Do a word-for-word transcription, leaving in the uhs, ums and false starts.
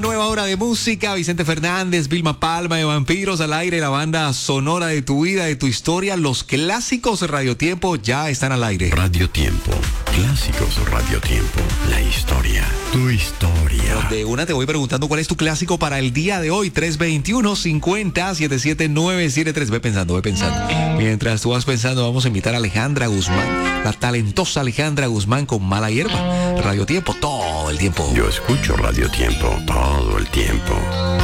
Nueva hora de música, Vicente Fernández, Vilma Palma de Vampiros al aire, la banda sonora de tu vida, de tu historia, los clásicos de Radio Tiempo ya están al aire. Radio Tiempo, clásicos Radio Tiempo, la historia, tu historia. De una te voy preguntando cuál es tu clásico para el día de hoy, tres veintiuno, cincuenta, setenta y siete, novecientos setenta y tres. Ve pensando, ve pensando. Mientras tú vas pensando, vamos a invitar a Alejandra Guzmán, la talentosa Alejandra Guzmán con Mala Hierba. Radio Tiempo todo el tiempo. Yo escucho Radio Tiempo todo el tiempo.